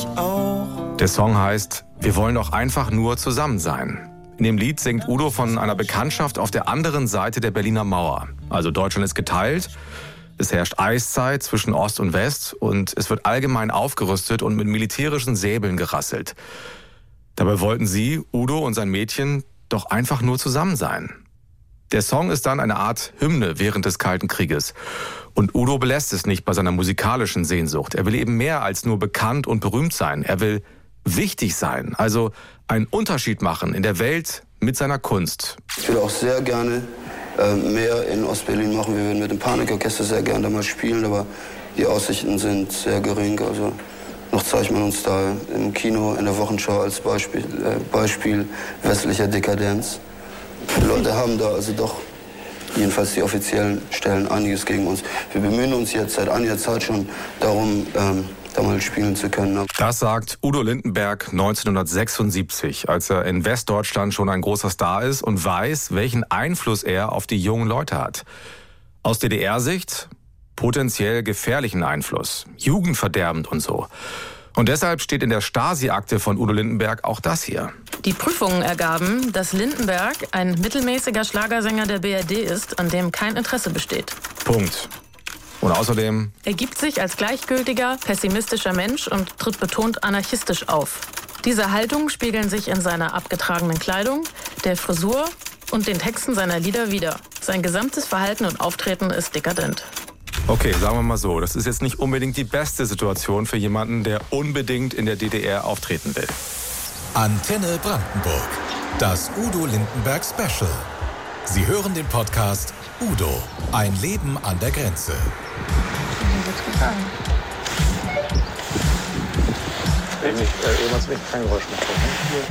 ich auch. Der Song heißt Wir wollen doch einfach nur zusammen sein. In dem Lied singt Udo von einer Bekanntschaft auf der anderen Seite der Berliner Mauer. Also Deutschland ist geteilt, es herrscht Eiszeit zwischen Ost und West und es wird allgemein aufgerüstet und mit militärischen Säbeln gerasselt. Dabei wollten sie, Udo und sein Mädchen, doch einfach nur zusammen sein. Der Song ist dann eine Art Hymne während des Kalten Krieges. Und Udo belässt es nicht bei seiner musikalischen Sehnsucht. Er will eben mehr als nur bekannt und berühmt sein. Er will wichtig sein, also einen Unterschied machen in der Welt mit seiner Kunst. Ich würde auch sehr gerne mehr in Ostberlin machen. Wir würden mit dem Panikorchester sehr gerne da mal spielen, aber die Aussichten sind sehr gering. Also noch zeigt man uns da im Kino in der Wochenschau als Beispiel westlicher Dekadenz. Die Leute haben da also doch, jedenfalls die offiziellen Stellen, einiges gegen uns. Wir bemühen uns jetzt seit einiger Zeit schon darum, da mal spielen zu können. Das sagt Udo Lindenberg 1976, als er in Westdeutschland schon ein großer Star ist und weiß, welchen Einfluss er auf die jungen Leute hat. Aus DDR-Sicht potenziell gefährlichen Einfluss, jugendverderbend und so. Und deshalb steht in der Stasi-Akte von Udo Lindenberg auch das hier. Die Prüfungen ergaben, dass Lindenberg ein mittelmäßiger Schlagersänger der BRD ist, an dem kein Interesse besteht. Punkt. Und außerdem... Er gibt sich als gleichgültiger, pessimistischer Mensch und tritt betont anarchistisch auf. Diese Haltungen spiegeln sich in seiner abgetragenen Kleidung, der Frisur und den Texten seiner Lieder wider. Sein gesamtes Verhalten und Auftreten ist dekadent. Okay, sagen wir mal so, das ist jetzt nicht unbedingt die beste Situation für jemanden, der unbedingt in der DDR auftreten will. Antenne Brandenburg, das Udo Lindenberg Special. Sie hören den Podcast Udo, ein Leben an der Grenze. Mir wird's gefallen. Irgendwas will ich kein Geräusch machen.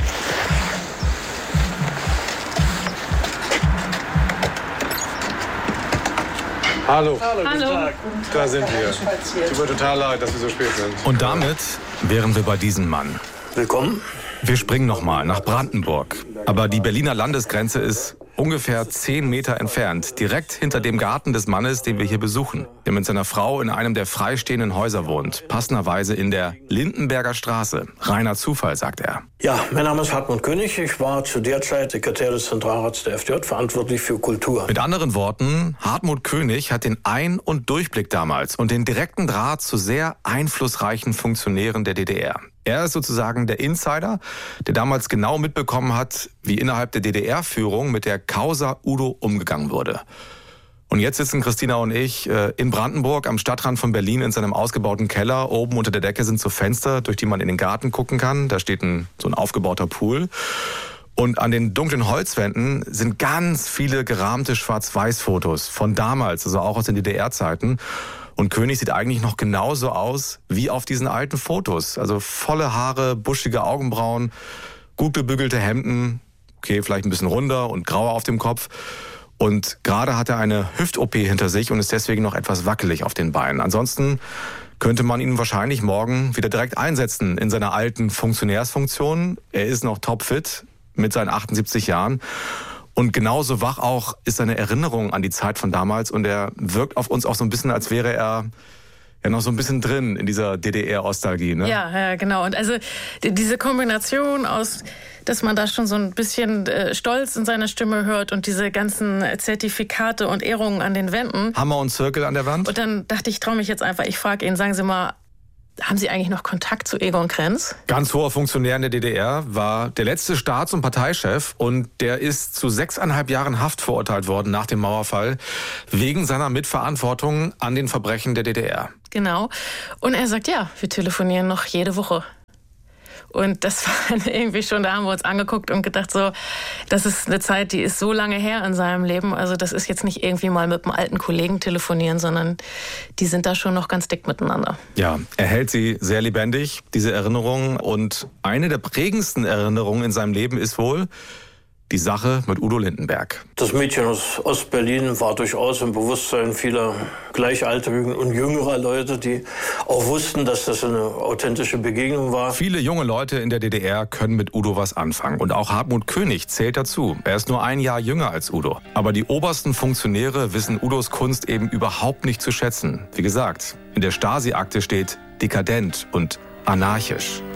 Hallo. Hallo. Guten Tag. Da sind wir. Tut mir total leid, dass wir so spät sind. Und damit wären wir bei diesem Mann. Willkommen. Wir springen nochmal nach Brandenburg. Aber die Berliner Landesgrenze ist ungefähr 10 Meter entfernt, direkt hinter dem Garten des Mannes, den wir hier besuchen, der mit seiner Frau in einem der freistehenden Häuser wohnt, passenderweise in der Lindenberger Straße. Reiner Zufall, sagt er. Ja, mein Name ist Hartmut König. Ich war zu der Zeit Sekretär des Zentralrats der FDJ, verantwortlich für Kultur. Mit anderen Worten, Hartmut König hat den Ein- und Durchblick damals und den direkten Draht zu sehr einflussreichen Funktionären der DDR. Er ist sozusagen der Insider, der damals genau mitbekommen hat, wie innerhalb der DDR-Führung mit der Causa Udo umgegangen wurde. Und jetzt sitzen Christina und ich in Brandenburg am Stadtrand von Berlin in seinem ausgebauten Keller. Oben unter der Decke sind so Fenster, durch die man in den Garten gucken kann. Da steht so ein aufgebauter Pool. Und an den dunklen Holzwänden sind ganz viele gerahmte Schwarz-Weiß-Fotos von damals, also auch aus den DDR-Zeiten. Und König sieht eigentlich noch genauso aus wie auf diesen alten Fotos. Also volle Haare, buschige Augenbrauen, gut gebügelte Hemden, okay, vielleicht ein bisschen runder und grauer auf dem Kopf. Und gerade hat er eine Hüft-OP hinter sich und ist deswegen noch etwas wackelig auf den Beinen. Ansonsten könnte man ihn wahrscheinlich morgen wieder direkt einsetzen in seiner alten Funktionärsfunktion. Er ist noch topfit mit seinen 78 Jahren. Und genauso wach auch ist seine Erinnerung an die Zeit von damals. Und er wirkt auf uns auch so ein bisschen, als wäre er ja noch so ein bisschen drin in dieser DDR-Nostalgie, ne? Ja, genau. Und also diese Kombination aus, dass man da schon so ein bisschen Stolz in seiner Stimme hört und diese ganzen Zertifikate und Ehrungen an den Wänden. Hammer und Zirkel an der Wand. Und dann dachte ich, traue mich jetzt einfach, ich frage ihn, sagen Sie mal, haben Sie eigentlich noch Kontakt zu Egon Krenz? Ganz hoher Funktionär in der DDR, war der letzte Staats- und Parteichef und der ist zu 6,5 Jahren Haft verurteilt worden nach dem Mauerfall wegen seiner Mitverantwortung an den Verbrechen der DDR. Genau. Und er sagt, ja, wir telefonieren noch jede Woche. Und das war dann irgendwie schon, da haben wir uns angeguckt und gedacht so, das ist eine Zeit, die ist so lange her in seinem Leben. Also das ist jetzt nicht irgendwie mal mit einem alten Kollegen telefonieren, sondern die sind da schon noch ganz dick miteinander. Ja, er hält sie sehr lebendig, diese Erinnerungen. Und eine der prägendsten Erinnerungen in seinem Leben ist wohl die Sache mit Udo Lindenberg. Das Mädchen aus Ostberlin war durchaus im Bewusstsein vieler gleichaltrigen und jüngerer Leute, die auch wussten, dass das eine authentische Begegnung war. Viele junge Leute in der DDR können mit Udo was anfangen. Und auch Hartmut König zählt dazu. Er ist nur ein Jahr jünger als Udo. Aber die obersten Funktionäre wissen Udos Kunst eben überhaupt nicht zu schätzen. Wie gesagt, in der Stasi-Akte steht dekadent und anarchisch.